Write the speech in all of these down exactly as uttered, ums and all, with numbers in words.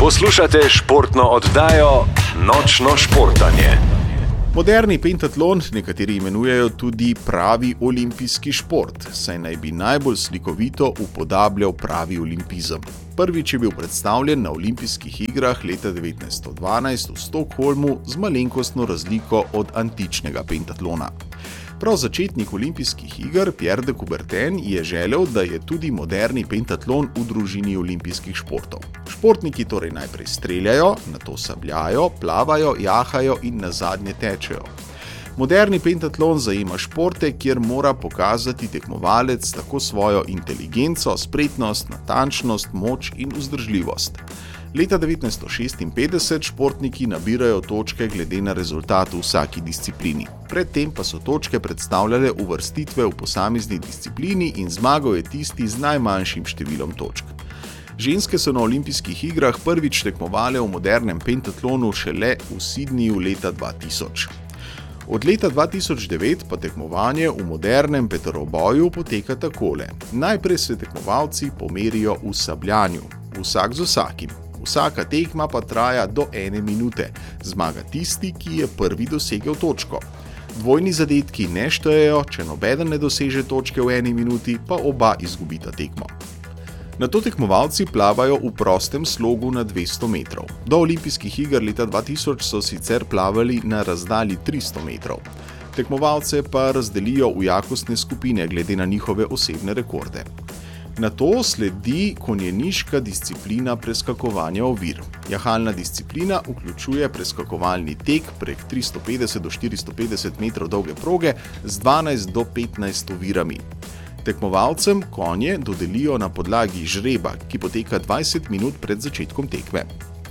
Poslušate športno oddajo Nočno športanje. Moderni pentatlon nekateri imenujejo tudi pravi olimpijski šport, saj naj bi najbolj slikovito upodabljal pravi olimpizem. Prvič je bil predstavljen na olimpijskih igrah leta devetnajststo dvanajst v Stockholmu z malenkostno razliko od antičnega pentatlona. Prav začetnik olimpijskih iger Pierre de Coubertin je želel, da je tudi moderni pentatlon v družini olimpijskih športov. Športniki torej najprej streljajo, nato sabljajo, plavajo, jahajo in nazadnje tečejo. Moderni pentatlon zajema športe, kjer mora pokazati tekmovalec tako svojo inteligenco, spretnost, natančnost, moč in vzdržljivost. Leta devetnajststo šestinpetdeset športniki nabirajo točke glede na rezultat v vsaki disciplini. Predtem pa so točke predstavljale uvrstitve v posamezni disciplini in zmagal je tisti z najmanjšim številom točk. Ženske so na olimpijskih igrah prvič tekmovale v modernem pentatlonu šele v Sydneyju leta dva tisoč. Od leta dva tisoč devet pa tekmovanje v modernem peteroboju poteka takole. Najprej se tekmovalci pomerijo v sabljanju, vsak z vsakim. Vsaka tekma pa traja do ene minute. Zmaga tisti, ki je prvi dosegel točko. Dvojni zadetki ne štejejo, če nobeden ne doseže točke v eni minuti, pa oba izgubita tekmo. Nato tekmovalci plavajo v prostem slogu na dvesto metrov. Do olimpijskih iger leta dva tisoč so sicer plavali na razdalji tristo metrov. Tekmovalce pa razdelijo v jakostne skupine glede na njihove osebne rekorde. Nato sledi konjeniška disciplina preskakovanja ovir. Jahalna disciplina vključuje preskakovalni tek prek tristo petdeset do štiristo petdeset metrov dolge proge z dvanajst do petnajst ovirami. Tekmovalcem konje dodelijo na podlagi žreba, ki poteka dvajset minut pred začetkom tekme.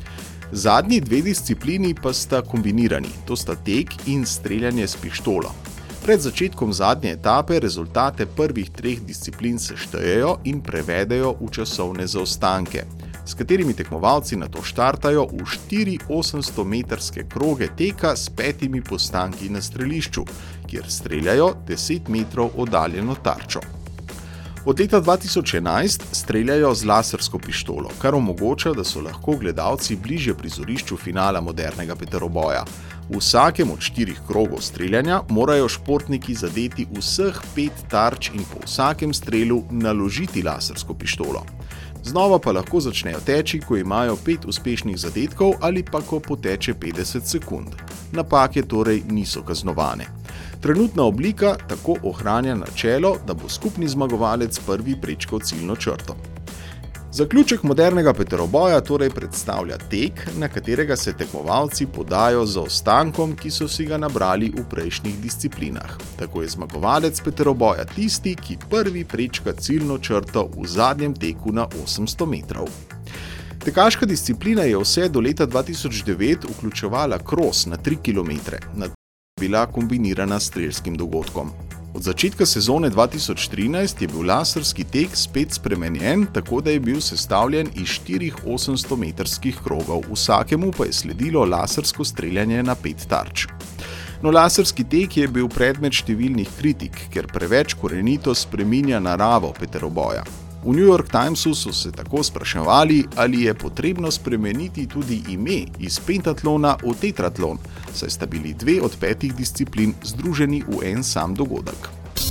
Zadnji dve disciplini pa sta kombinirani, to sta tek in streljanje s pištolo. Pred začetkom zadnje etape rezultate prvih treh disciplin se štejejo in prevedejo v časovne zaostanke, s katerimi tekmovalci nato štartajo v štiri osemsto metrske kroge teka s petimi postanki na strelišču, kjer streljajo deset metrov oddaljeno tarčo. Od leta dva tisoč enajst streljajo z lasersko pištolo, kar omogoča, da so lahko gledalci bližje prizorišču finala modernega peteroboja. V vsakem od štirih krogov streljanja morajo športniki zadeti vseh pet tarč in po vsakem strelu naložiti lasersko pištolo. Znova pa lahko začnejo teči, ko imajo pet uspešnih zadetkov ali pa ko poteče petdeset sekund. Napake torej niso kaznovane. Trenutna oblika tako ohranja načelo, da bo skupni zmagovalec prvi prečkal ciljno črto. Zaključek modernega peteroboja torej predstavlja tek, na katerega se tekmovalci podajo z zaostankom, ki so si ga nabrali v prejšnjih disciplinah. Tako je zmagovalec peteroboja tisti, ki prvi prečka ciljno črto v zadnjem teku na osemsto metrov. Tekaška disciplina je vse do leta dva tisoč devet vključevala kros na tri kilometre, nato bila kombinirana s strelskim dogodkom. Od začetka sezone dva tisoč trinajst je bil laserski tek spet spremenjen, tako da je bil sestavljen iz štirih osemsto metrskih krogov, vsakemu pa je sledilo lasersko streljanje na pet tarč. No, laserski tek je bil predmet številnih kritik, ker preveč korenito spreminja naravo peteroboja. V New York Timesu so se tako spraševali, ali je potrebno spremeniti tudi ime iz pentatlona v tetratlon, saj sta bili dve od petih disciplin združeni v en sam dogodek.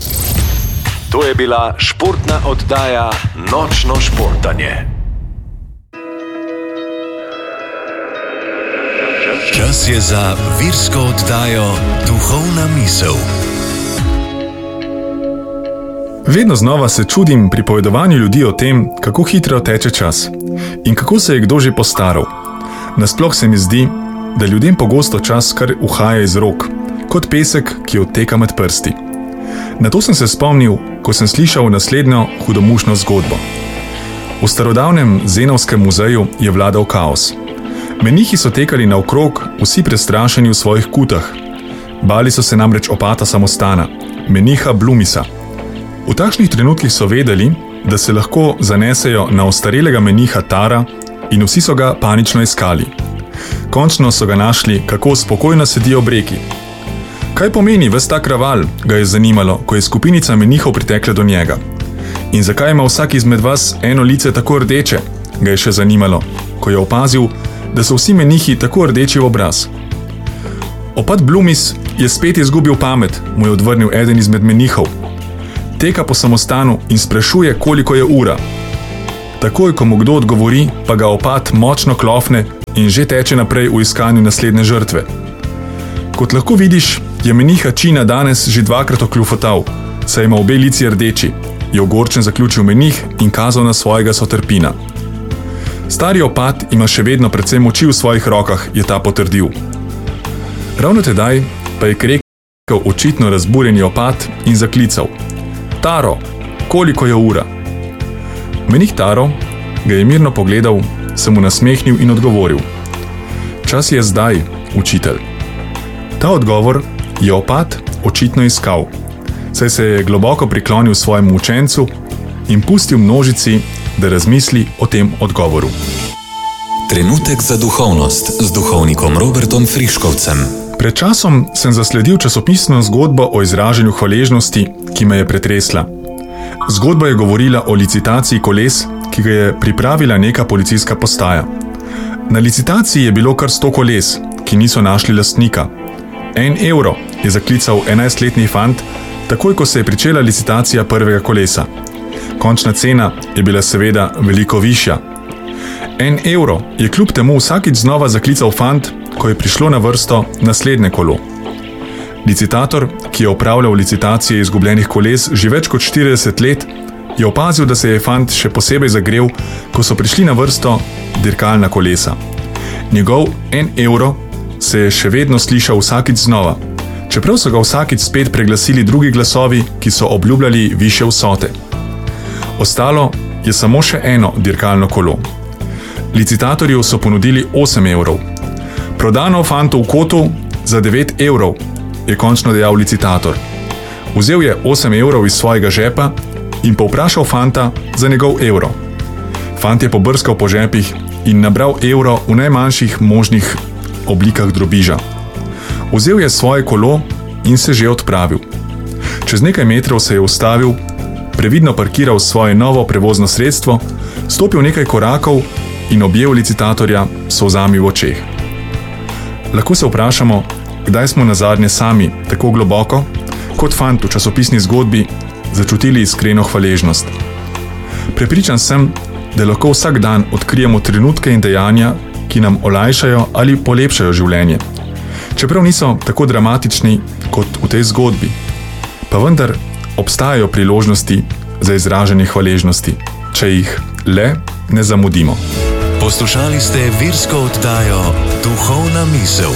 To je bila športna oddaja Nočno športanje. Čas je za virsko oddajo Duhovna misel. Vedno znova se čudim pripovedovanju ljudi o tem, kako hitro teče čas in kako se je kdo že postaral. Nasploh se mi zdi, da ljudem pogosto čas kar uhaja iz rok, kot pesek, ki odteka med prsti. Na to sem se spomnil, ko sem slišal naslednjo hudomušno zgodbo. V starodavnem Zenovskem muzeju je vladal kaos. Menihi so tekali naokrog, vsi prestrašeni v svojih kutah. Bali so se namreč opata samostana, meniha Blumisa. V takšnih trenutkih so vedeli, da se lahko zanesejo na ostarelega meniha Tara in vsi so ga panično iskali. Končno so ga našli, kako spokojno sedi ob reki. Kaj pomeni ves ta kraval, ga je zanimalo, ko je skupinica menihov pritekla do njega. In zakaj ima vsak izmed vas eno lice tako rdeče, ga je še zanimalo. ko je opazil, da so vsi menihi tako rdeči v obraz. Opat Blumis je spet izgubil pamet, mu je odvrnil eden izmed menihov. Teka po samostanu in sprašuje, koliko je ura. Takoj, ko mu kdo odgovori, pa ga opat močno klofne in že teče naprej v iskanju naslednje žrtve. Kot lahko vidiš, je meniha Čina danes že dvakrat okljufotal, saj ima obe lici rdeči, je ogorčen zaključil menih in kazal na svojega sotrpina. Stari opat ima še vedno predvsem moči v svojih rokah, je ta potrdil. Ravno tedaj pa je krekel očitno razburjeni opat in zaklical: Taro, koliko je ura? Menih Taro ga je mirno pogledal, se mu nasmehnil in odgovoril: Čas je zdaj, učitelj. Ta odgovor je opat očitno iskal, saj se je globoko priklonil svojemu učencu in pustil množici, da razmisli o tem odgovoru. Trenutek za duhovnost z duhovnikom Robertom Friškovcem. Pred časom sem zasledil časopisno zgodbo o izražanju hvaležnosti, ki me je pretresla. Zgodba je govorila o licitaciji koles, ki ga je pripravila neka policijska postaja. Na licitaciji je bilo kar sto koles, ki niso našli lastnika. En evro je zaklical enajstletni fant, takoj ko se je pričela licitacija prvega kolesa. Končna cena je bila seveda veliko višja. En evro je kljub temu vsakič znova zaklical fant, ko je prišlo na vrsto naslednje kolo. Licitator, ki je opravljal licitacije izgubljenih koles že več kot štirideset let, je opazil, da se je fant še posebej zagrel, ko so prišli na vrsto dirkalna kolesa. Njegov en evro se je še vedno slišal vsakič znova, čeprav so ga vsakič spet preglasili drugi glasovi, ki so obljubljali višje vsote. Ostalo je samo še eno dirkalno kolo. Licitatorju so ponudili osem evrov. Prodano fantu v kotu za devet evrov, je končno dejal licitator. Vzel je osem evrov iz svojega žepa in povprašal fanta za njegov evro. Fant je pobrskal po žepih in nabral evro v najmanjših možnih oblikah drobiža. Vzel je svoje kolo in se že odpravil. Čez nekaj metrov se je ustavil, previdno parkiral svoje novo prevozno sredstvo, stopil nekaj korakov in objel licitatorja s solzami v očeh. Lahko se vprašamo, kdaj smo nazadnje sami tako globoko, kot fant v časopisni zgodbi, začutili iskreno hvaležnost. Prepričan sem, da lahko vsak dan odkrijemo trenutke in dejanja, ki nam olajšajo ali polepšajo življenje. Čeprav niso tako dramatični kot v tej zgodbi, pa vendar obstajajo priložnosti za izražanje hvaležnosti, če jih le ne zamudimo. Poslušali ste virsko oddajo Duhovna misel.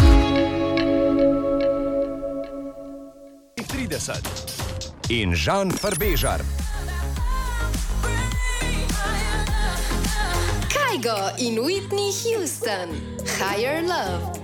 trideset in Žan Farbežar. Kygo in Whitney Houston. Higher Love.